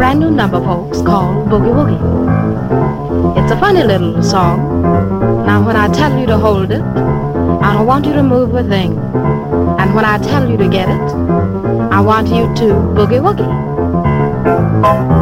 brand new number, folks, called Boogie Woogie. It's a funny little song. Now, when I tell you to hold it, I don't want you to move a thing. And when I tell you to get it, I want you to boogie woogie.